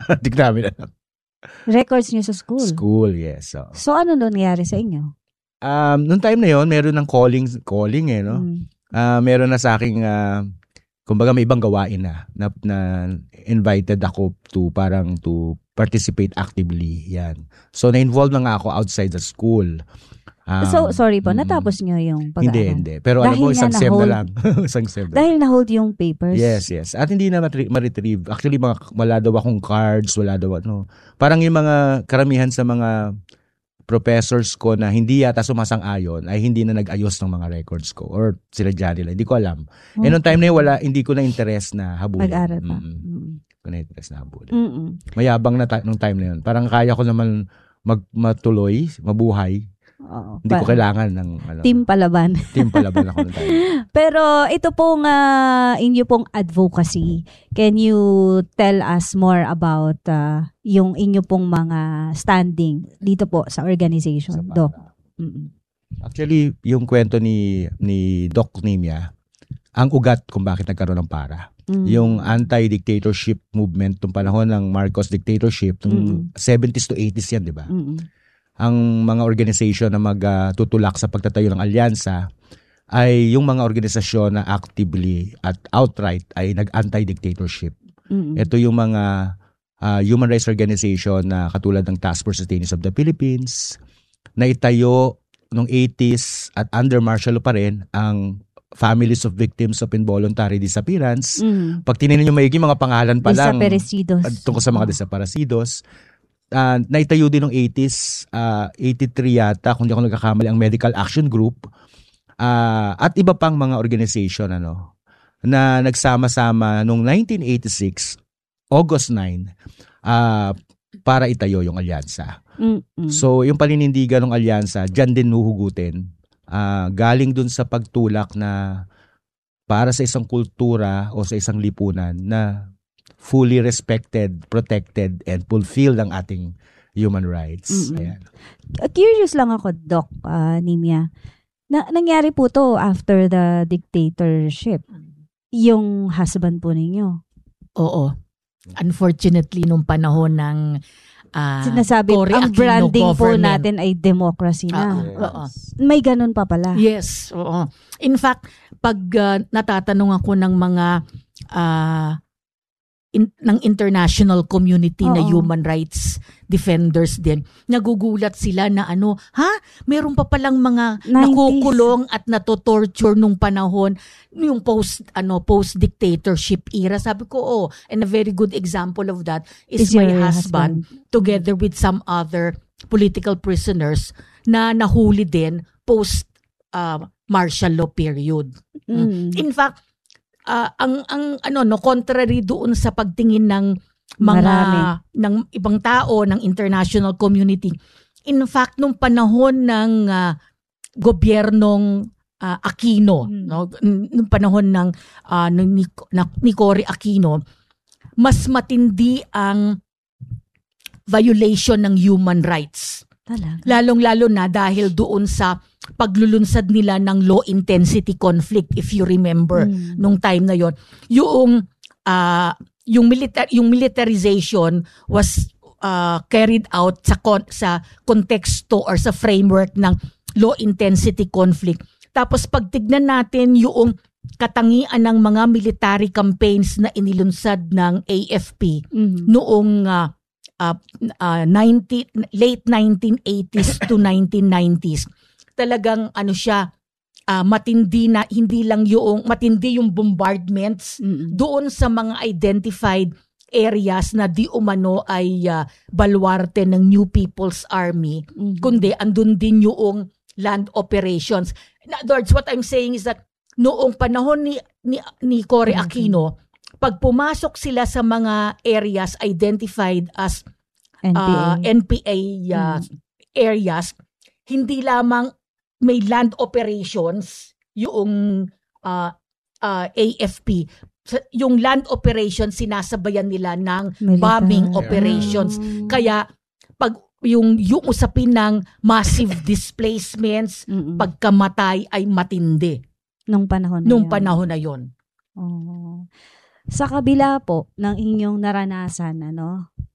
Hindi namin alam. Records niyo sa school? School, yes. So ano nangyari sa inyo? Noong time na yon, meron ng calling no? Meron na sa aking, kumbaga may ibang gawain na invited ako to participate actively. Yan. So, na-involve na nga ako outside the school. So, sorry po, natapos nyo yung pag-aaral? Hindi. Pero alam mo, isang SEM na lang. Isang SEM. Dahil na-hold yung papers? Yes. At hindi na ma-retrieve. Actually, wala daw akong cards, wala daw Parang yung mga karamihan sa mga professors ko na hindi yata sumasang-ayon ay hindi na nag-ayos ng mga records ko or sila dyan nila. Hindi ko alam. Okay. Noong time na yun, hindi ko na interest na habulin. Mag-aral pa. Hindi ko na interest na habulin. Mayabang na nung time na yun. Parang kaya ko naman matuloy, mabuhay. Hindi ko kailangan ng Team Palaban. Team Palaban ako ng time. Pero ito pong inyo pong advocacy. Can you tell us more about yung inyo pong mga standing dito po sa organization, Doc? Actually, yung kwento ni Doc Nimia, ang ugat kung bakit nagkaroon ng para. Yung anti-dictatorship movement nung panahon ng Marcos dictatorship, nung 70s to 80s yan, di ba? Ang mga organisasyon na magtutulak sa pagtatayo ng alyansa ay yung mga organisasyon na actively at outright ay nag-anti-dictatorship. Ito yung mga human rights organization na katulad ng Task Force Detainees of the Philippines na itayo noong 80s at under martial law pa rin ang Families of Victims of Involuntary Disappearance. Pag tinignan nyo maigi mga pangalan pa lang tungkol sa mga desaparecidos. Naitayo din noong 80s, 83 yata, kung di ako nagkakamali, ang Medical Action Group at iba pang mga organization na nagsama-sama noong 1986, August 9, para itayo yung alyansa. So, yung paninindigan ng alyansa, dyan din nuhugutin. Galing dun sa pagtulak na para sa isang kultura o sa isang lipunan na fully respected, protected, and fulfilled ang ating human rights. Ayan. Curious lang ako, Doc Nimia. Nangyari po to after the dictatorship. Yung husband po ninyo. Oo. Unfortunately, nung panahon ng sinasabi, ang branding po natin ay democracy na. May ganun pa pala. Yes. Oo. In fact, pag natatanong ako ng mga ng international community na human rights defenders din, nagugulat sila na meron pa palang mga 90s nakukulong at natotorture nung panahon, yung post dictatorship era. Sabi ko, and a very good example of that is my husband together with some other political prisoners na nahuli din post martial law period. In fact, contrary doon sa pagtingin ng mga ng ibang tao, ng international community. In fact, nung panahon ng gobyernong Aquino, nung panahon ng ni Cory Aquino, mas matindi ang violation ng human rights. Lalong-lalo na dahil doon sa paglulunsad nila ng low intensity conflict, if you remember nung time na yon. Yung militarization was carried out sa konteksto or sa framework ng low intensity conflict. Tapos pag tignan natin yung katangian ng mga military campaigns na inilunsad ng AFP noong late 1980s to 1990s, talagang matindi na, hindi lang matindi yung bombardments doon sa mga identified areas na di umano ay baluarte ng New People's Army, kundi andun din yung land operations. In other words, what I'm saying is that noong panahon ni Cory Aquino, pag pumasok sila sa mga areas identified as NPA areas, hindi lamang may land operations yung AFP, yung land operations sinasabayan nila ng bombing operations. Kaya pag yung usapin ng massive displacements, pagkamatay ay matindi nung panahon na yon. Sa kabila po ng inyong naranasan,